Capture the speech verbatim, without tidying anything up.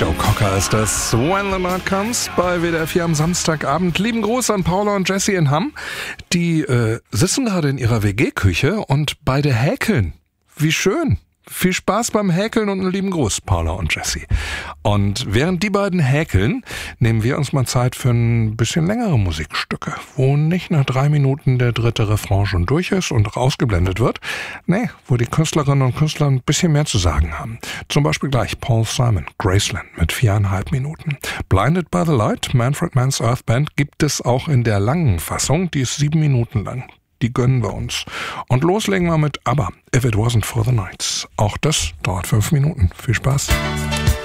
Joe Cocker ist das When the Night Comes bei W D R vier am Samstagabend. Lieben Gruß an Paula und Jessie in Hamm. Die äh, sitzen gerade in ihrer W G-Küche und beide häkeln. Wie schön. Viel Spaß beim Häkeln und einen lieben Gruß, Paula und Jessie. Und während die beiden häkeln, nehmen wir uns mal Zeit für ein bisschen längere Musikstücke, wo nicht nach drei Minuten der dritte Refrain schon durch ist und rausgeblendet wird. Nee, wo die Künstlerinnen und Künstler ein bisschen mehr zu sagen haben. Zum Beispiel gleich Paul Simon, Graceland mit viereinhalb Minuten. Blinded by the Light, Manfred Mann's Earth Band, gibt es auch in der langen Fassung, die ist sieben Minuten lang. Die gönnen wir uns. Und loslegen wir mit ABBA, If It Wasn't for the Nights. Auch das dauert fünf Minuten. Viel Spaß.